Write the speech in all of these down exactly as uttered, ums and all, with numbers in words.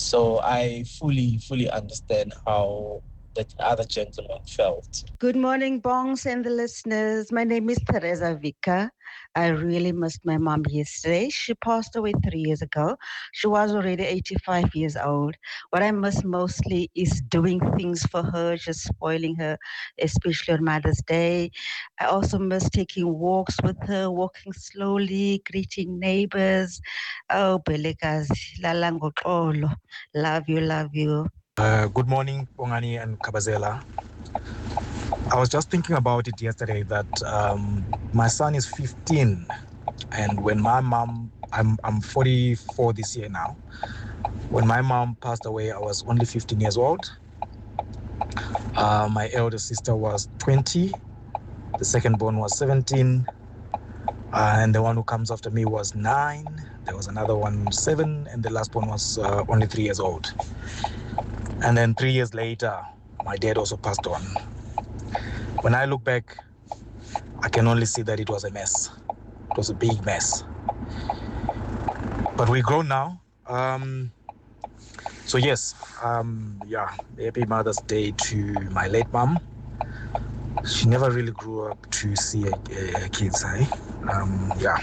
So I fully, fully understand how the other gentleman felt. Good morning, Bongs and the listeners. My name is Teresa Vika. I really missed my mom yesterday. She passed away three years ago. She was already eighty-five years old. What I miss mostly is doing things for her, just spoiling her, especially on Mother's Day. I also miss taking walks with her, walking slowly, greeting neighbors. Oh, Belekazi, lalango xolo. Love you, love you. Uh, good morning, Bongani and Kabazela. I was just thinking about it yesterday that um, my son is fifteen, and when my mom, I'm I'm forty-four this year now. When my mom passed away, I was only fifteen years old. Uh, my elder sister was twenty. The second born was seventeen, uh, and the one who comes after me was nine. There was another one seven, and the last one was uh, only three years old. And then three years later, my dad also passed on. When I look back, I can only see that it was a mess. It was a big mess. But we're grown now. Um, so yes, um, yeah, happy Mother's Day to my late mom. She never really grew up to see a, a, a kids, eh? Um, yeah.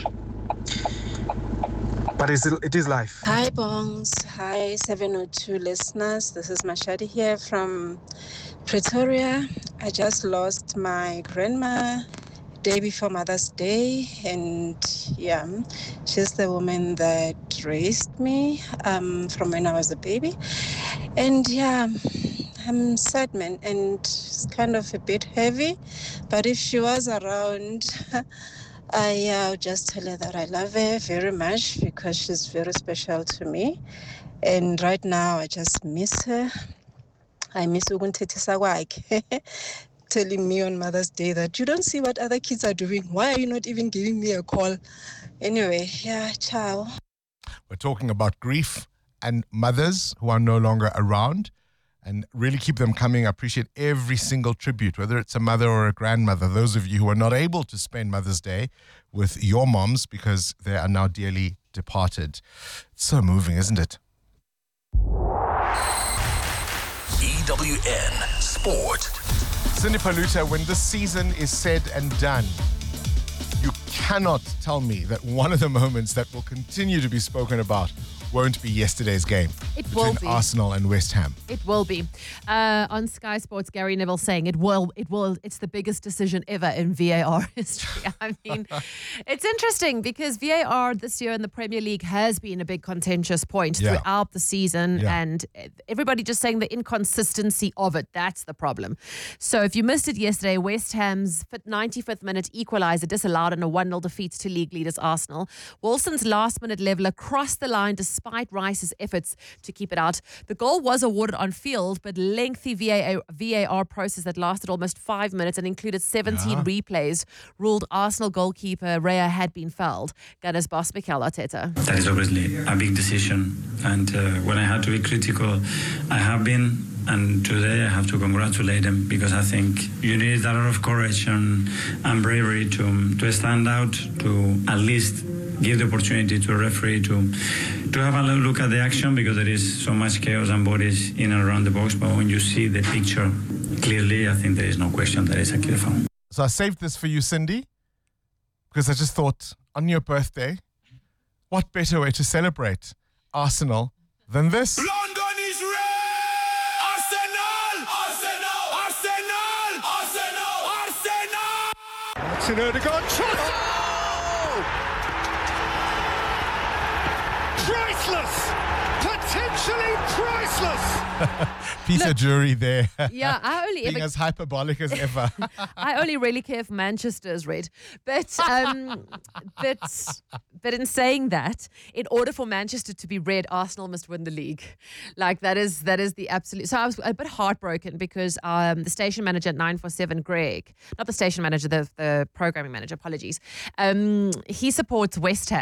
But it's, it is life. Hi, Bongs. Hi, seven oh two listeners. This is Mashadi here from Pretoria. I just lost my grandma day before Mother's Day, and yeah, she's the woman that raised me um, from when I was a baby. And yeah, I'm sad, man, and it's kind of a bit heavy, but if she was around, I uh, just tell her that I love her very much because she's very special to me. And right now, I just miss her. I miss ukuntethisa kwakhe, telling me on Mother's Day that you don't see what other kids are doing. Why are you not even giving me a call? Anyway, yeah, ciao. We're talking about grief and mothers who are no longer around, and really keep them coming. I appreciate every single tribute, whether it's a mother or a grandmother. Those of you who are not able to spend Mother's Day with your moms because they are now dearly departed. It's so moving, isn't it? E W N Sport. Cindy Paluta, when this season is said and done, you cannot tell me that one of the moments that will continue to be spoken about won't be yesterday's game it will between be. Arsenal and West Ham. It will be. Uh, on Sky Sports, Gary Neville saying it will, it will, it's the biggest decision ever in V A R history. I mean, it's interesting because V A R this year in the Premier League has been a big contentious point Yeah. throughout the season, Yeah. and everybody just saying the inconsistency of it. That's the problem. So if you missed it yesterday, West Ham's ninety-fifth minute equaliser disallowed in a one nil defeat to league leaders Arsenal. Wilson's last minute leveller crossed the line despite Rice's efforts to keep it out. The goal was awarded on field, but lengthy V A R, V A R process that lasted almost five minutes and included seventeen Yeah. replays ruled Arsenal goalkeeper Raya had been fouled. Gunners boss Mikel Arteta. That is obviously a big decision, and uh, when I had to be critical, I have been, and today I have to congratulate them because I think you need a lot of courage and, and bravery to to stand out, to at least give the opportunity to a referee to to have a look at the action, because there is so much chaos and bodies in and around the box. But when you see the picture clearly, I think there is no question that it's a clear foul. So I saved this for you, Cindy, because I just thought on your birthday, what better way to celebrate Arsenal than this? London is red! Arsenal! Arsenal! Arsenal! Arsenal! Arsenal! Martin Odegaard shot! Oh! Priceless! Potentially priceless! Piece of Look, jury there. Yeah, I only Being ever as hyperbolic as ever. I only really care if Manchester is red. But um, but but in saying that, in order for Manchester to be red, Arsenal must win the league. Like that is that is the absolute. So I was a bit heartbroken because um, the station manager at nine four seven, Greg, not the station manager, the the programming manager. Apologies. Um, he supports West Ham.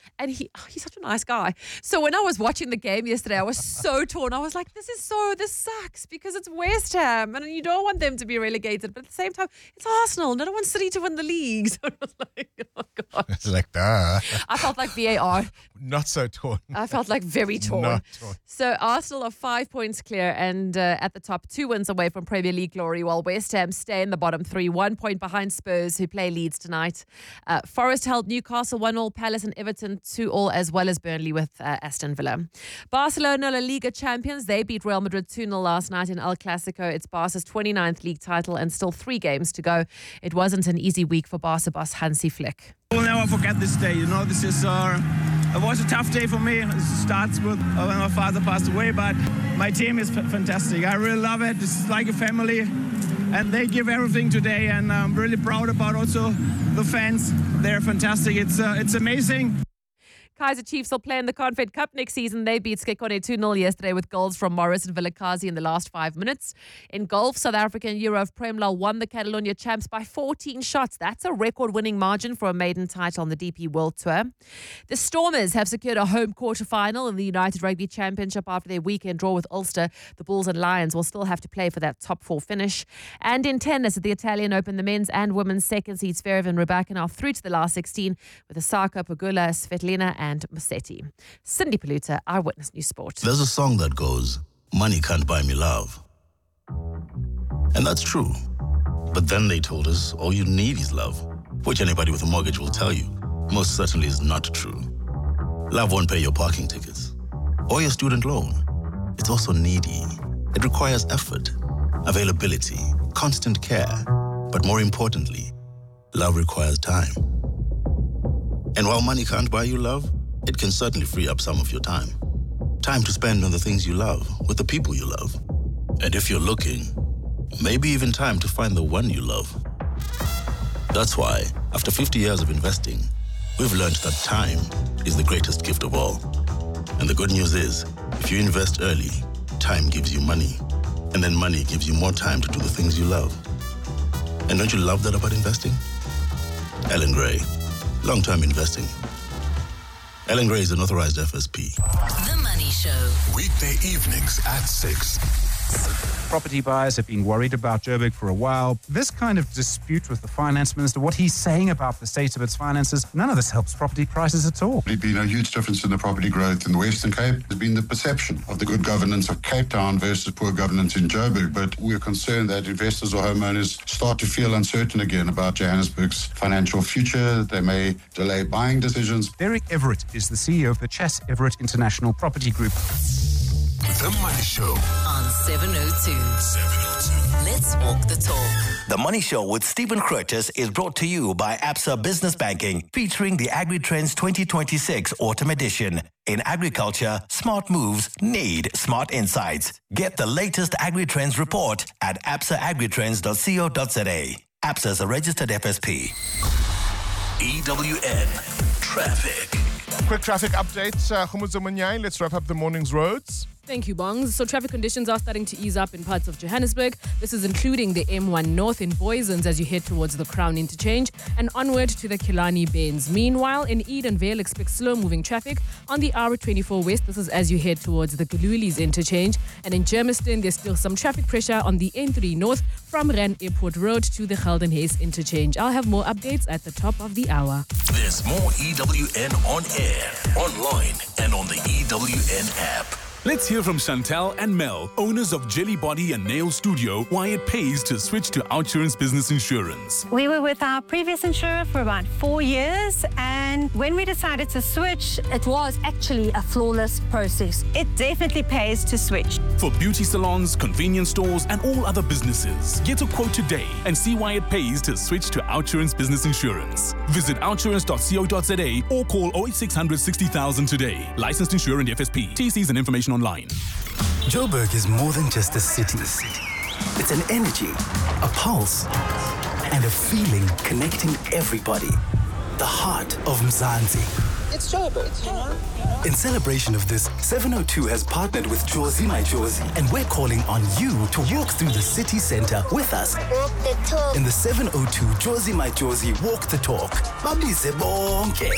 And he oh, he's such a nice guy. So when I was watching the game yesterday, I was so torn. I was like, this is so, this sucks because it's West Ham and you don't want them to be relegated. But at the same time, it's Arsenal. No one wants City to win the league. So I was like, oh, God. It's like, duh. I felt like V A R. Not so torn. I felt like very torn. Not torn. So Arsenal are five points clear and uh, at the top, two wins away from Premier League glory, while West Ham stay in the bottom three, one point behind Spurs, who play Leeds tonight. Uh, Forest held Newcastle one all, Palace and Everton two all, as well as Burnley with uh, Aston Villa. Barcelona La Liga champions, they beat Real Madrid two nil last night in El Clasico. It's Barca's twenty-ninth league title and still three games to go. It wasn't an easy week for Barca boss Hansi Flick. We'll never forget this day. You know, this is uh, it was a tough day for me. It starts with uh, when my father passed away, but my team is f- fantastic. I really love it. This is like a family, and they give everything today, and I'm really proud about also the fans. They're fantastic. It's uh, it's amazing. Kaizer Chiefs will play in the Confed Cup next season. They beat Skekone two nil yesterday with goals from Morris and Vilakazi in the last five minutes. In golf, South African Euro Premla won the Catalonia champs by fourteen shots. That's a record-winning margin for a maiden title on the D P World Tour. The Stormers have secured a home quarter-final in the United Rugby Championship after their weekend draw with Ulster. The Bulls and Lions will still have to play for that top four finish. And in tennis at the Italian Open, the men's and women's second seeds Zverev and Rybakina are through to the last sixteen with Osaka, Pegula, Svetlina and Musetti. Cindy Paluta, Eyewitness News Sport. There's a song that goes, money can't buy me love. And that's true. But then they told us all you need is love, which anybody with a mortgage will tell you most certainly is not true. Love won't pay your parking tickets or your student loan. It's also needy. It requires effort, availability, constant care. But more importantly, love requires time. And while money can't buy you love, it can certainly free up some of your time. Time to spend on the things you love, with the people you love. And if you're looking, maybe even time to find the one you love. That's why, after fifty years of investing, we've learned that time is the greatest gift of all. And the good news is, if you invest early, time gives you money. And then money gives you more time to do the things you love. And don't you love that about investing? Ellen Gray, long-term investing. Ellen Gray is an authorized F S P. The Money Show. Weekday evenings at six. Property buyers have been worried about Joburg for a while. This kind of dispute with the finance minister, what he's saying about the state of its finances, none of this helps property prices at all. There's been a huge difference in the property growth in the Western Cape. There's been the perception of the good governance of Cape Town versus poor governance in Joburg. But we're concerned that investors or homeowners start to feel uncertain again about Johannesburg's financial future. They may delay buying decisions. Derek Everett is the C E O of the Chas Everett International Property Group. The Money Show on seven oh two. seven oh two. Let's walk the talk. The Money Show with Stephen Curtis is brought to you by Absa Business Banking, featuring the AgriTrends twenty twenty-six Autumn Edition. In agriculture, smart moves need smart insights. Get the latest AgriTrends report at absa agritrends dot co dot za. Absa is a registered F S P. E W N Traffic. Quick traffic update. Uh, Khumuzo Munyai, let's wrap up the morning's roads. Thank you, Bongs. So traffic conditions are starting to ease up in parts of Johannesburg. This is including the M one North in Boysens as you head towards the Crown Interchange and onward to the Killarney Bends. Meanwhile, in Edenvale, expect slow-moving traffic on the R twenty-four West. This is as you head towards the Gululis Interchange. And in Germiston, there's still some traffic pressure on the N three North from Rand Airport Road to the Gelden Hayes Interchange. I'll have more updates at the top of the hour. There's more E W N on air, online, and on the E W N app. Let's hear from Chantal and Mel, owners of Jelly Body and Nail Studio, why it pays to switch to Outsurance Business Insurance. We were with our previous insurer for about four years, and when we decided to switch, it was actually a flawless process. It definitely pays to switch. For beauty salons, convenience stores, and all other businesses, get a quote today and see why it pays to switch to Outsurance Business Insurance. Visit outsurance dot co dot za or call oh eight six hundred sixty thousand today. Licensed insurer and F S P. T Cs and information online. Joburg is more than just a city. It's an energy, a pulse, and a feeling connecting everybody. The heart of Mzansi. It's Joburg, you know? In celebration of this, seven oh two has partnered with Jozi My Jozi, and we're calling on you to walk through the city center with us. Walk the talk. In the seven oh two Jozi My Jozi Walk the Talk. Babize bonke.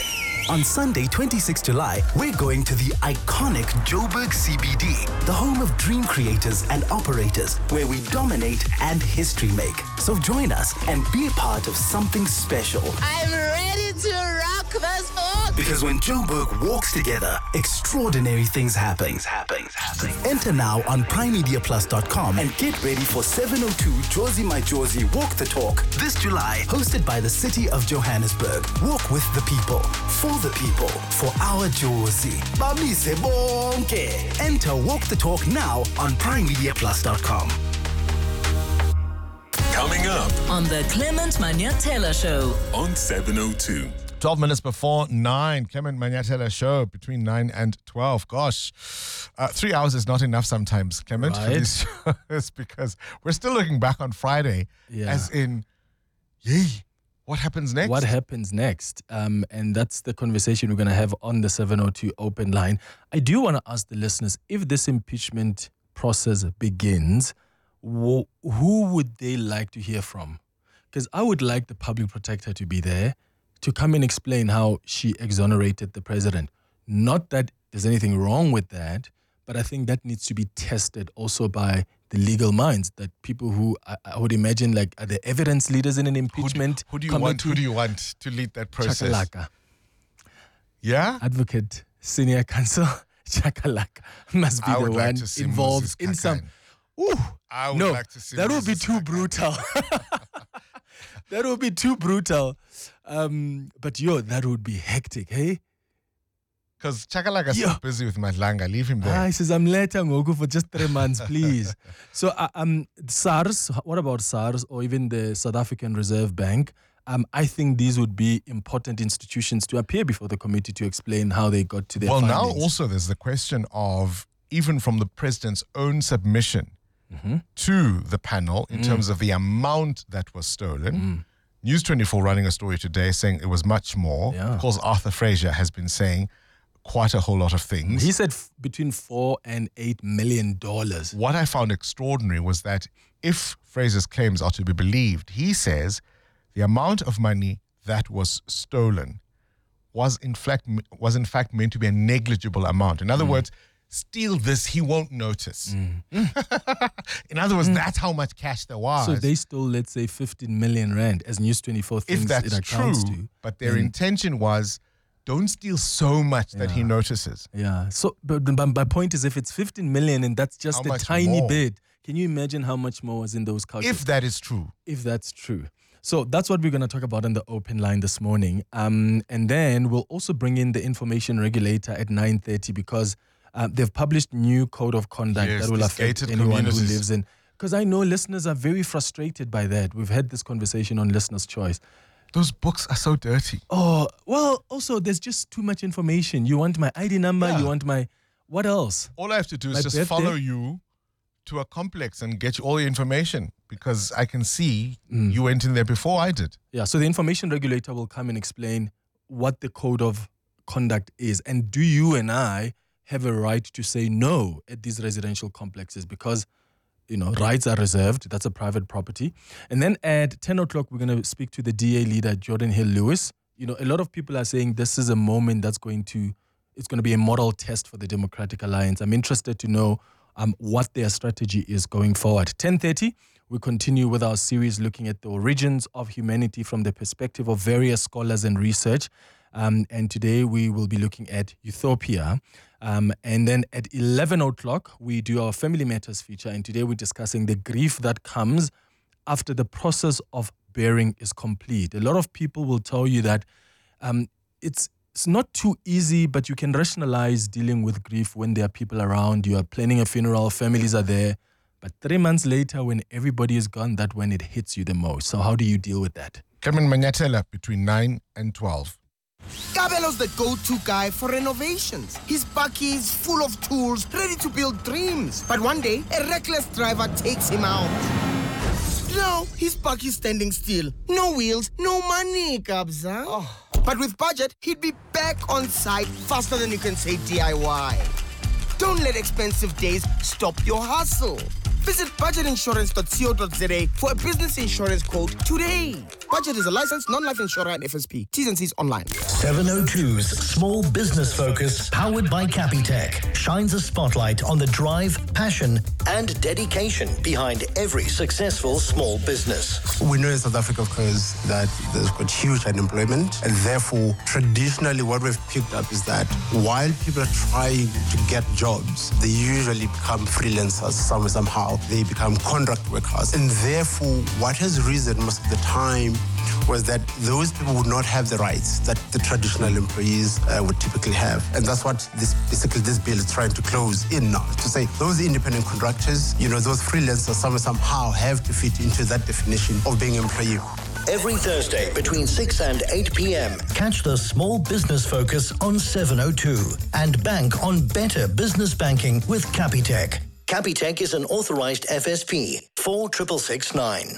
On Sunday, twenty-sixth of July, we're going to the iconic Joburg C B D, the home of dream creators and operators, where we dominate and history make. So join us and be a part of something special. I'm ready to rock this book. Because when Joburg walks together, extraordinary things happen. Things happen. Things happen. Enter now on prime media plus dot com and get ready for seven oh two Josie My Josie Walk the Talk this July, hosted by the City of Johannesburg. Walk with the people, for the people, for our Josie. Bamise bonke. Enter Walk the Talk now on prime media plus dot com. Coming up on the Clement Manyatela Show on seven oh two. twelve minutes before nine, Clement Manyatela Show between nine and twelve. Gosh, uh, three hours is not enough sometimes, Clement, for Right. these shows because we're still looking back on Friday Yeah. as in, yay, what happens next? What happens next? Um, and that's the conversation we're going to have on the seven oh two open line. I do want to ask the listeners, if this impeachment process begins, wh- who would they like to hear from? Because I would like the public protector to be there to come and explain how she exonerated the president. Not that there's anything wrong with that, but I think that needs to be tested also by the legal minds, that people who I, I would imagine like are the evidence leaders in an impeachment Who do you want? committee. Who do you want to lead that process? Chakalaka. Yeah? Advocate, senior counsel, Chakalaka must be I the would like one to see involved Moses in some. Kakan. Ooh, I would no, like to see that would be Moses too brutal. That would be too brutal. Um, but yo, that would be hectic, hey? Because Chakalaka's Yeah. so busy with Madlanga. Leave him there. Ah, he says, I'm later, Ngoku, for just three months, please. So, uh, um, SARS, what about SARS or even the South African Reserve Bank? Um, I think these would be important institutions to appear before the committee to explain how they got to their Well, now findings. also there's the question of, even from the president's own submission Mhm. to the panel in Mm. terms of the amount that was stolen. News twenty-four running a story today saying it was much more. Yeah. Of course, Arthur Fraser has been saying quite a whole lot of things. He said f- between four and eight million dollars. What I found extraordinary was that if Fraser's claims are to be believed, he says the amount of money that was stolen was in fact was in fact meant to be a negligible amount. In other words, steal this, he won't notice. In other words, that's how much cash there was. So they stole, let's say, fifteen million rand, as News twenty-four thinks if that's it accounts true, to. but their then- intention was don't steal so much that he Yeah. notices. Yeah. So, but, but my point is, if it's fifteen million and that's just How a much tiny more? bit, can you imagine how much more was in those calculations? If that is true. If that's true. So that's what we're going to talk about in the open line this morning. Um, and then we'll also bring in the information regulator at nine thirty because uh, they've published new code of conduct Yes, that will these affect gated anyone who communities. lives in. Because I know listeners are very frustrated by that. We've had this conversation on Listener's Choice. Those books are so dirty. Oh, well, also, there's just too much information. You want my I D number, Yeah. you want my, what else? All I have to do is My just birthday? follow you to a complex and get you all the information because I can see you went in there before I did. Yeah, so the information regulator will come and explain what the code of conduct is. And do you and I have a right to say no at these residential complexes? Because, you know, rights are reserved. That's a private property. And then at ten o'clock, we're going to speak to the D A leader, Jordan Hill Lewis. You know, a lot of people are saying this is a moment that's going to, it's going to be a moral test for the Democratic Alliance. I'm interested to know um, what their strategy is going forward. ten thirty, we continue with our series looking at the origins of humanity from the perspective of various scholars and research. Um, and today we will be looking at Utopia. Um, and then at eleven o'clock, we do our Family Matters feature. And today we're discussing the grief that comes after the process of bearing is complete. A lot of people will tell you that um, it's it's not too easy, but you can rationalize dealing with grief when there are people around. You are planning a funeral, families are there. But three months later, when everybody is gone, that's when it hits you the most. So how do you deal with that? Clement Manyatela between nine and twelve. Kabelo's the go-to guy for renovations. His bakkie is full of tools, ready to build dreams. But one day, a reckless driver takes him out. Now, his bakkie's standing still. No wheels, no money, Kabza. But with budget, he'd be back on site faster than you can say D I Y. Don't let expensive days stop your hustle. Visit budget insurance dot co dot za for a business insurance quote today. Budget is a licensed non-life insurer and F S P. T's and C's online. seven oh two's Small Business Focus, powered by Capitec, shines a spotlight on the drive, passion, and dedication behind every successful small business. We know in South Africa, of course, that there's got huge unemployment, and therefore, traditionally, what we've picked up is that while people are trying to get jobs, they usually become freelancers some, somehow. They become contract workers, and therefore, what has risen most of the time was that those people would not have the rights that the traditional employees uh, would typically have. And that's what this basically this bill is trying to close in now, to say those independent contractors, you know, those freelancers some, somehow have to fit into that definition of being an employee. Every Thursday between six and eight p.m. Catch the Small Business Focus on seven oh two and bank on better business banking with Capitec. Capitec is an authorized F S P four six six six nine.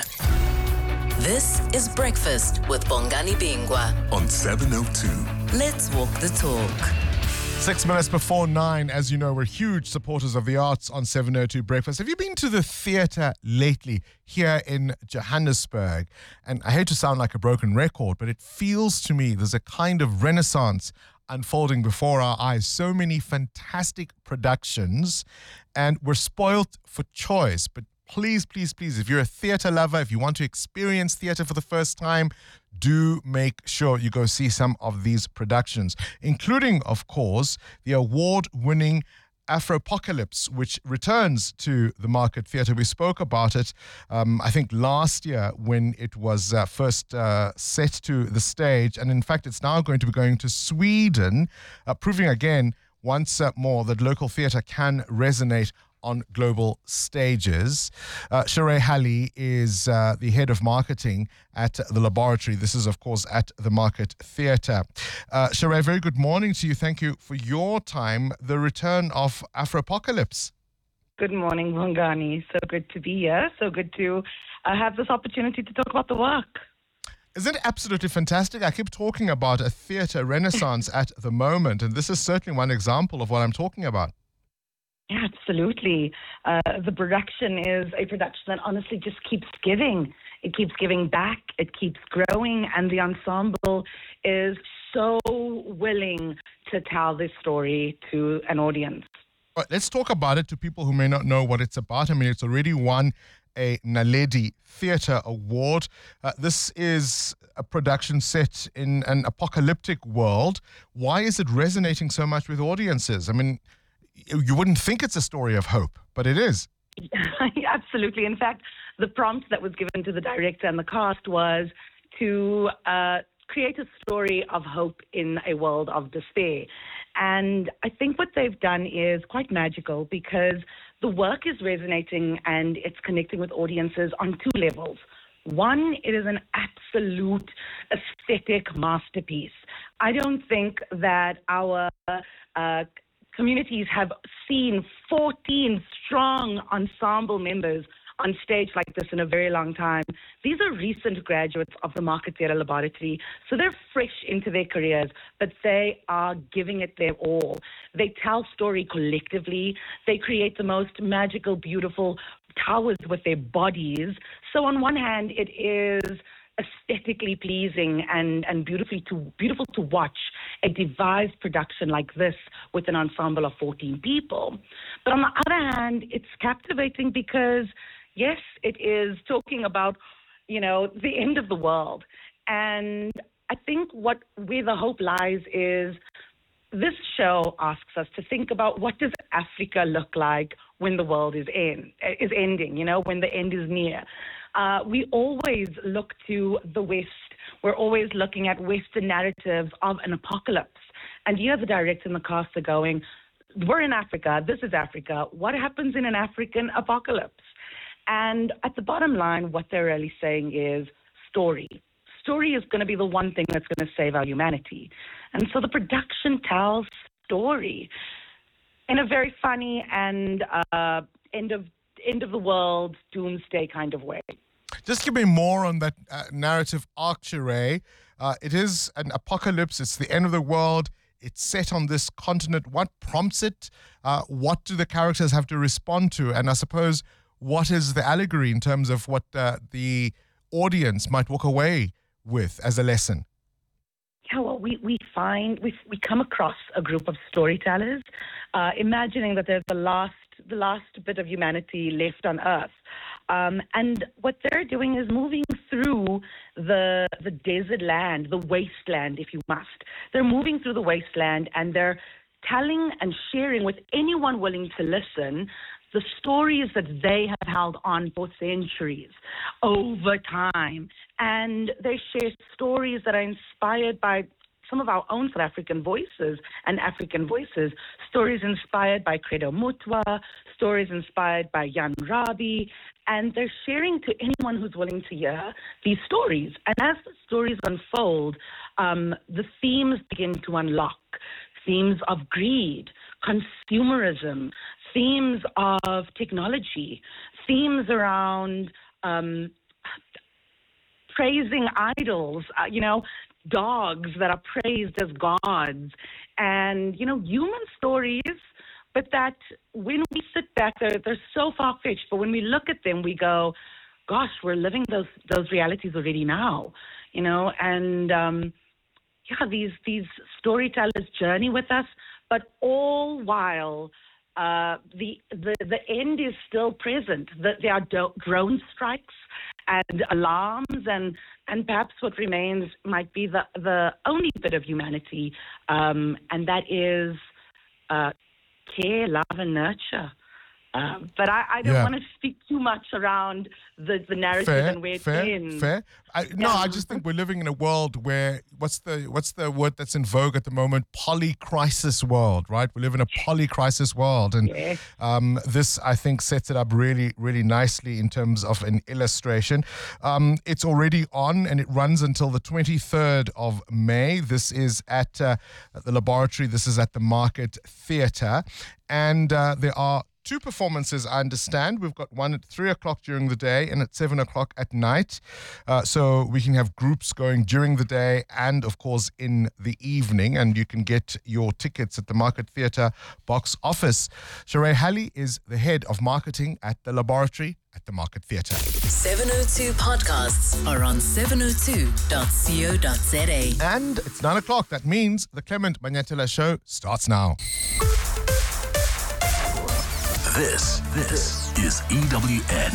This is Breakfast with Bongani Bingwa on seven oh two. Let's walk the talk. Six minutes before nine. As you know, we're huge supporters of the arts on seven oh two Breakfast. Have you been to the theatre lately here in Johannesburg? And I hate to sound like a broken record, but it feels to me there's a kind of renaissance unfolding before our eyes. So many fantastic productions, and we're spoilt for choice. But please, please, please, if you're a theatre lover, if you want to experience theatre for the first time, do make sure you go see some of these productions, including, of course, the award-winning Afropocalypse, which returns to the Market Theatre. We spoke about it, um, I think, last year when it was uh, first uh, set to the stage. And in fact, it's now going to be going to Sweden, uh, proving again, once uh, more, that local theatre can resonate on global stages. Uh, Sheree Halley is uh, the head of marketing at the Laboratory. This is, of course, at the Market Theatre. Uh, Sheree, very good morning to you. Thank you for your time. The return of Afropocalypse. Good morning, Bongani. So good to be here. So good to uh, have this opportunity to talk about the work. Isn't it absolutely fantastic? I keep talking about a theatre renaissance at the moment, and this is certainly one example of what I'm talking about. Yeah, absolutely. Uh, the production is a production that honestly just keeps giving. It keeps giving back. It keeps growing. And the ensemble is so willing to tell this story to an audience. All right, let's talk about it to people who may not know what it's about. I mean, it's already won a Naledi Theatre Award. Uh, this is a production set in an apocalyptic world. Why is it resonating so much with audiences? I mean, you wouldn't think it's a story of hope, but it is. Absolutely. In fact, the prompt that was given to the director and the cast was to uh, create a story of hope in a world of despair. And I think what they've done is quite magical, because the work is resonating and it's connecting with audiences on two levels. One, it is an absolute aesthetic masterpiece. I don't think that our uh, communities have seen fourteen strong ensemble members on stage like this in a very long time. These are recent graduates of the Market Theatre Laboratory, so they're fresh into their careers, but they are giving it their all. They tell story collectively. They create the most magical, beautiful towers with their bodies. So on one hand, it is aesthetically pleasing and, and beautifully to, beautiful to watch a devised production like this with an ensemble of fourteen people. But on the other hand, it's captivating because, yes, it is talking about, you know, the end of the world. And I think what where the hope lies is this show asks us to think about, what does Africa look like when the world is end, is ending, you know, when the end is near. Uh, we always look to the West. We're always looking at Western narratives of an apocalypse. And here the director and the cast are going, we're in Africa, this is Africa. What happens in an African apocalypse? And at the bottom line, what they're really saying is story. Story is going to be the one thing that's going to save our humanity. And so the production tells story in a very funny and uh, end of end of the world, doomsday kind of way. Just give me more on that uh, narrative arc, Sheree. Uh, it is an apocalypse. It's the end of the world. It's set on this continent. What prompts it? Uh, what do the characters have to respond to? And I suppose, what is the allegory in terms of what uh, the audience might walk away with as a lesson? Yeah, well, we, we find, we, we come across a group of storytellers, uh, imagining that they're the last, the last bit of humanity left on Earth. Um, and what they're doing is moving through the the desert land, the wasteland, if you must. They're moving through the wasteland and they're telling and sharing with anyone willing to listen the stories that they have held on for centuries, over time. And they share stories that are inspired by some of our own South African voices and African voices, stories inspired by Credo Mutwa, stories inspired by Jan Rabie, and they're sharing to anyone who's willing to hear these stories. And as the stories unfold, um, the themes begin to unlock. Themes of greed, consumerism, themes of technology, themes around um, praising idols, uh, you know, dogs that are praised as gods, and, you know, human stories, but that when we sit back, they're, they're so far-fetched, but when we look at them, we go, gosh, we're living those those realities already now, you know, and um, yeah, these, these storytellers journey with us, but all while uh, the, the, the end is still present. The, there are do- drone strikes and alarms, and and perhaps what remains might be the, the only bit of humanity, um, and that is uh, care, love, and nurture. Um, but I, I don't Yeah. want to speak too much around the, the narrative Fair, and where fair, it ends. fair. I, no, I just think we're living in a world where what's the what's the word that's in vogue at the moment? Poly-crisis world, right? We live in a poly-crisis world, and Yeah. um, this I think sets it up really, really nicely in terms of an illustration. Um, it's already on, and it runs until the twenty-third of May. This is at uh, the laboratory. This is at the Market Theatre, and uh, there are two performances, I understand. We've got one at three o'clock during the day and at seven o'clock at night. Uh, so we can have groups going during the day and, of course, in the evening. And you can get your tickets at the Market Theatre box office. Sheree Halley is the head of marketing at the laboratory at the Market Theatre. seven oh two podcasts are on seven oh two dot co dot za. And it's nine o'clock. That means the Clement Manyatela Show starts now. This, this is E W N.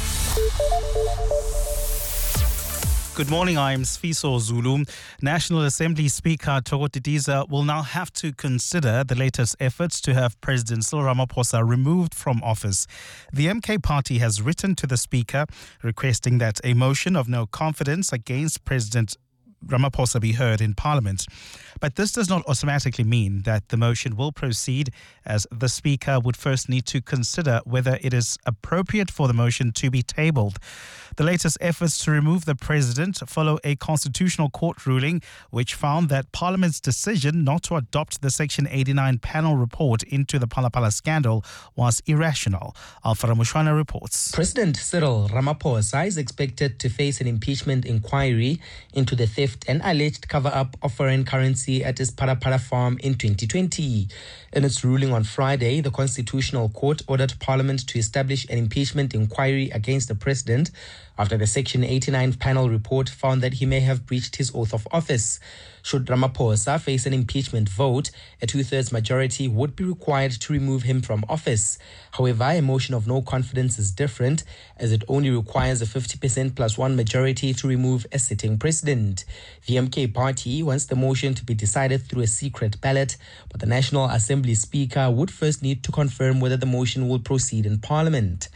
Good morning, I'm Sfiso Zulu. National Assembly Speaker Thoko Didiza will now have to consider the latest efforts to have President Cyril Ramaphosa removed from office. The M K party has written to the Speaker requesting that a motion of no confidence against President Ramaphosa be heard in Parliament. But this does not automatically mean that the motion will proceed, as the Speaker would first need to consider whether it is appropriate for the motion to be tabled. The latest efforts to remove the President follow a Constitutional Court ruling which found that Parliament's decision not to adopt the Section eighty-nine panel report into the Phala-Phala scandal was irrational. Alfara Mushwana reports. President Cyril Ramaphosa is expected to face an impeachment inquiry into the theft and alleged cover-up of foreign currency at his Phala-Phala farm in twenty twenty. In its ruling on Friday, the Constitutional Court ordered Parliament to establish an impeachment inquiry against the president after the Section eighty-nine panel report found that he may have breached his oath of office. Should Ramaphosa face an impeachment vote, a two-thirds majority would be required to remove him from office. However, a motion of no confidence is different, as it only requires a fifty percent plus one majority to remove a sitting president. The M K party wants the motion to be decided through a secret ballot, but the National Assembly Speaker would first need to confirm whether the motion will proceed in Parliament.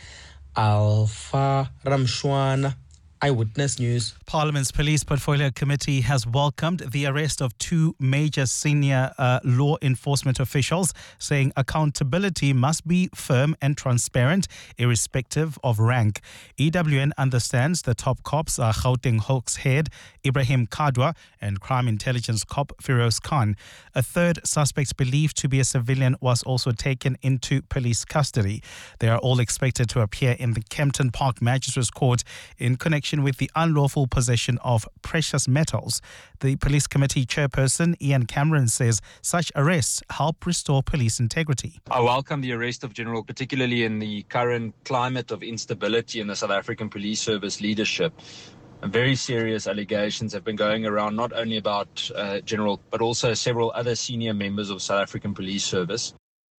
Alpha Ramshwana, Eyewitness News. Parliament's Police Portfolio Committee has welcomed the arrest of two major senior uh, law enforcement officials, saying accountability must be firm and transparent, irrespective of rank. E W N understands the top cops are Gauteng Hawks head Ibrahim Kadwa and crime intelligence cop Firoz Khan. A third suspect believed to be a civilian was also taken into police custody. They are all expected to appear in the Kempton Park Magistrates Court in connection connection with the unlawful possession of precious metals. The police committee chairperson, Ian Cameron, says such arrests help restore police integrity. I welcome the arrest of General, particularly in the current climate of instability in the South African Police Service leadership. And very serious allegations have been going around, not only about uh, General, but also several other senior members of South African Police Service.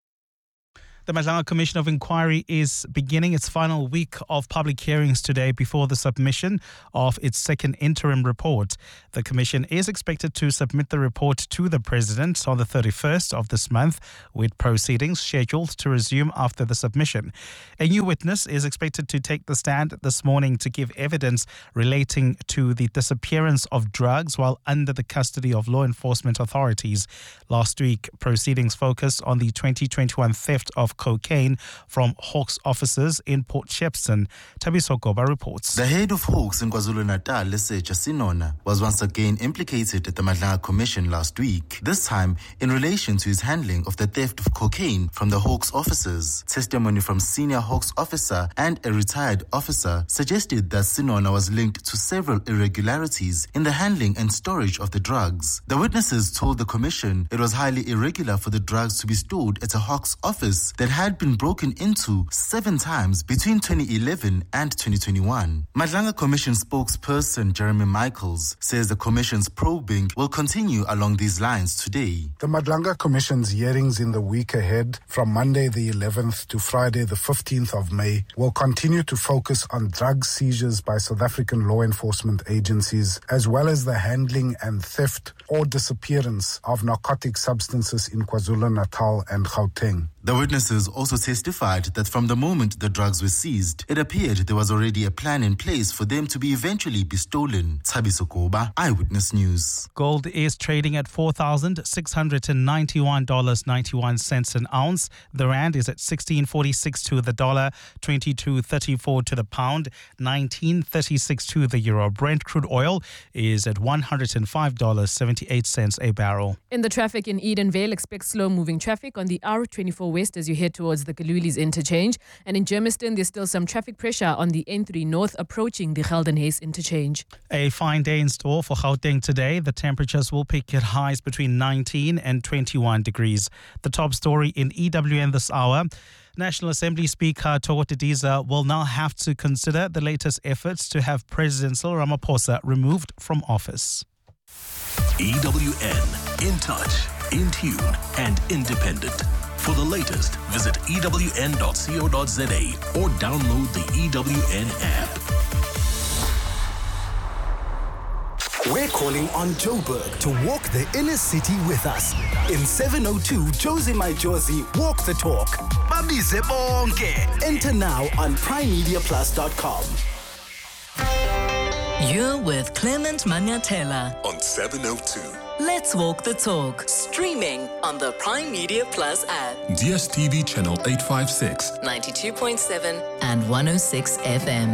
The Madlanga Commission of Inquiry is beginning its final week of public hearings today before the submission of its second interim report. The Commission is expected to submit the report to the President on the thirty-first of this month, with proceedings scheduled to resume after the submission. A new witness is expected to take the stand this morning to give evidence relating to the disappearance of drugs while under the custody of law enforcement authorities. Last week, proceedings focused on the twenty twenty-one theft of cocaine from Hawks officers in Port Shepstone. Tabiso Goba reports. The head of Hawks in KwaZulu-Natal, Leseja Sinona, was once again implicated at the Madlanga Commission last week, this time in relation to his handling of the theft of cocaine from the Hawks officers. Testimony from senior Hawks officer and a retired officer suggested that Sinona was linked to several irregularities in the handling and storage of the drugs. The witnesses told the Commission it was highly irregular for the drugs to be stored at a Hawks office that had been broken into seven times between twenty eleven and twenty twenty-one. Madlanga Commission spokesperson Jeremy Michaels says the Commission's probing will continue along these lines today. The Madlanga Commission's hearings in the week ahead, from Monday the eleventh to Friday the fifteenth of May, will continue to focus on drug seizures by South African law enforcement agencies, as well as the handling and theft or disappearance of narcotic substances in KwaZulu-Natal and Gauteng. The witnesses also testified that from the moment the drugs were seized, it appeared there was already a plan in place for them to be eventually be stolen. Thabiso Goba, Eyewitness News. Gold is trading at four thousand six hundred ninety-one dollars and ninety-one cents an ounce. The rand is at sixteen forty-six to the dollar, twenty-two thirty-four to the pound, nineteen thirty-six to the euro. Brent crude oil is at one hundred five dollars and seventy-eight cents a barrel. In the traffic in Edenvale, expect slow-moving traffic on the R twenty-four West as you head towards the Kalulis interchange. And in Germiston, there's still some traffic pressure on the N three North approaching the Geldenhuys interchange. A fine day in store for Gauteng today. The temperatures will peak at highs between nineteen and twenty-one degrees. The top story in E W N this hour. National Assembly Speaker Thoko Didiza will now have to consider the latest efforts to have President Cyril Ramaphosa removed from office. E W N, in touch, in tune and independent. For the latest, visit E W N dot co dot za or download the E W N app. We're calling on Joburg to walk the inner city with us. In seven oh two, Josie My Josie, walk the talk. Babize bonke. Enter now on prime media plus dot com. You're with Clement Manyatela on seven oh two. Let's walk the talk. Streaming on the Prime Media Plus app. D S T V channel eight fifty-six. ninety-two point seven and one oh six F M.